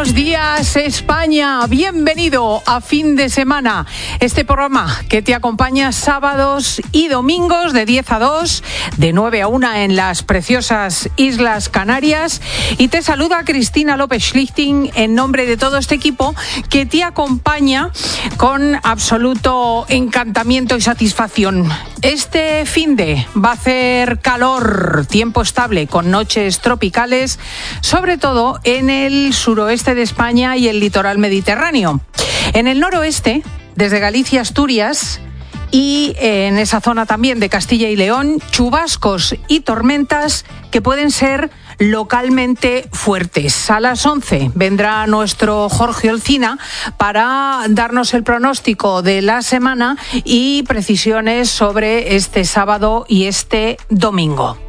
Buenos días, España. Bienvenido a Fin de Semana. Este programa que te acompaña sábados y domingos de 10 a 2, de 9 a 1 en las preciosas Islas Canarias. Y te saluda Cristina López Schlichting en nombre de todo este equipo que te acompaña con absoluto encantamiento y satisfacción. Este finde va a hacer calor, tiempo estable con noches tropicales, sobre todo en el suroeste de España y el litoral mediterráneo. En el noroeste, desde Galicia a Asturias y en esa zona también de Castilla y León, chubascos y tormentas que pueden ser localmente fuertes. A las 11 vendrá nuestro Jorge Olcina para darnos el pronóstico de la semana y precisiones sobre este sábado y este domingo.